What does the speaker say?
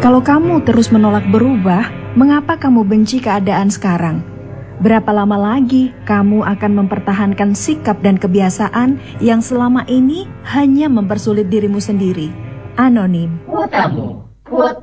Kalau kamu terus menolak berubah, mengapa kamu benci keadaan sekarang? Berapa lama lagi kamu akan mempertahankan sikap dan kebiasaan yang selama ini hanya mempersulit dirimu sendiri? Anonim.